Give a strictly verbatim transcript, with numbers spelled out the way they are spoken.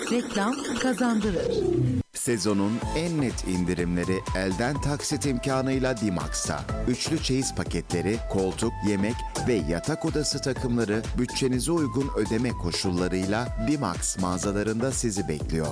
Reklam kazandırır. Sezonun en net indirimleri elden taksit imkanıyla Dimax'ta. Üçlü çeyiz paketleri, koltuk, yemek ve yatak odası takımları bütçenize uygun ödeme koşullarıyla Dimax mağazalarında sizi bekliyor.